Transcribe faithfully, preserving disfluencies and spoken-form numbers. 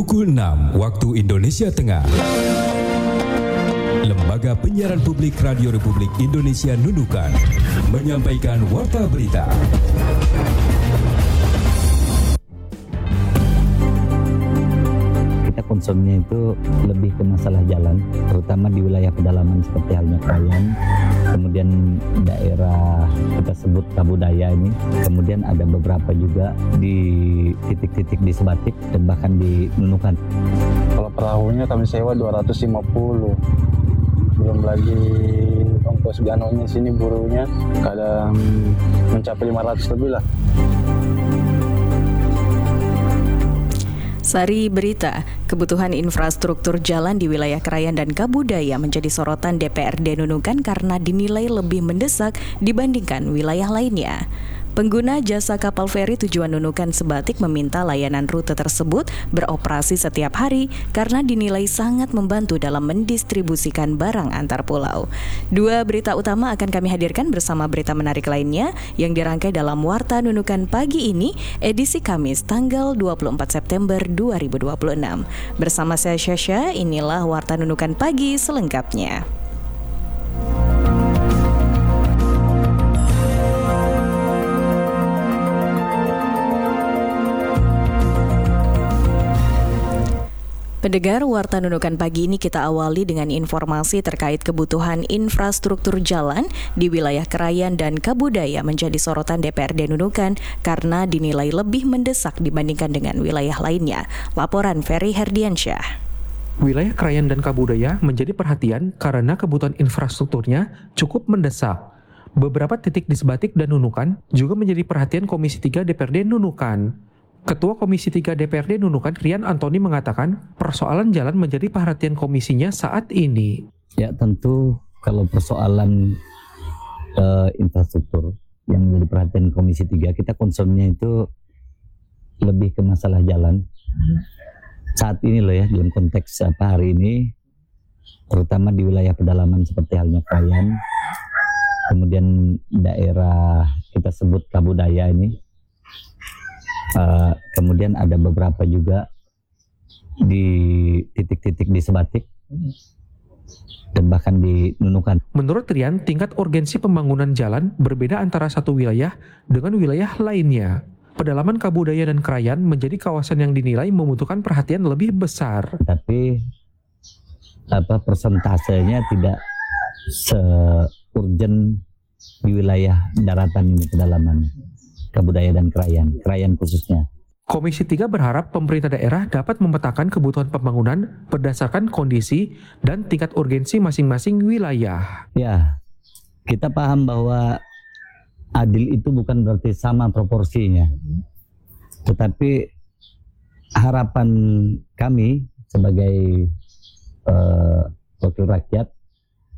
Pukul enam waktu Indonesia Tengah. Lembaga Penyiaran Publik Radio Republik Indonesia Nunukan menyampaikan warta berita. Kita concernnya itu lebih ke masalah jalan, terutama di wilayah pedalaman seperti halnya Krayan, kemudian daerah kita sebut Kabudaya ini, kemudian ada beberapa juga di titik-titik di Sebatik dan bahkan di Nunukan. Kalau perahunya kami sewa dua ratus lima puluh, belum lagi ongkos ganonya sini burunya kadang mencapai lima ratus lebih lah. Sari berita, kebutuhan infrastruktur jalan di wilayah Krayan dan Kabudaya menjadi sorotan D P R D Nunukan karena dinilai lebih mendesak dibandingkan wilayah lainnya. Pengguna jasa kapal feri tujuan Nunukan Sebatik meminta layanan rute tersebut beroperasi setiap hari karena dinilai sangat membantu dalam mendistribusikan barang antar pulau. Dua berita utama akan kami hadirkan bersama berita menarik lainnya yang dirangkai dalam Warta Nunukan pagi ini, edisi Kamis tanggal dua puluh empat September dua ribu dua puluh enam. Bersama saya Syasha, inilah Warta Nunukan pagi selengkapnya. Pendengar, Warta Nunukan pagi ini kita awali dengan informasi terkait kebutuhan infrastruktur jalan di wilayah Krayan dan Kabudaya menjadi sorotan D P R D Nunukan karena dinilai lebih mendesak dibandingkan dengan wilayah lainnya. Laporan Ferry Herdiansyah. Wilayah Krayan dan Kabudaya menjadi perhatian karena kebutuhan infrastrukturnya cukup mendesak. Beberapa titik di Sebatik dan Nunukan juga menjadi perhatian Komisi tiga D P R D Nunukan. Ketua Komisi tiga D P R D Nunukan, Rian Antoni, mengatakan persoalan jalan menjadi perhatian komisinya saat ini. Ya, tentu kalau persoalan uh, infrastruktur yang menjadi perhatian Komisi tiga, kita concernnya itu lebih ke masalah jalan. Saat ini loh ya, dalam konteks apa hari ini, terutama di wilayah pedalaman seperti halnya Krayan, kemudian daerah kita sebut Kabudaya ini, Uh, kemudian ada beberapa juga di titik-titik di Sebatik dan bahkan di Nunukan. Menurut Rian, tingkat urgensi pembangunan jalan berbeda antara satu wilayah dengan wilayah lainnya. Pedalaman Kabudaya dan Krayan menjadi kawasan yang dinilai membutuhkan perhatian lebih besar. Tapi apa persentasenya tidak se-urgent di wilayah daratan ini, pedalaman Kabudaya dan Krayan, Krayan khususnya. Komisi tiga berharap pemerintah daerah dapat memetakan kebutuhan pembangunan berdasarkan kondisi dan tingkat urgensi masing-masing wilayah. Ya, kita paham bahwa adil itu bukan berarti sama proporsinya. Tetapi harapan kami sebagai uh, wakil rakyat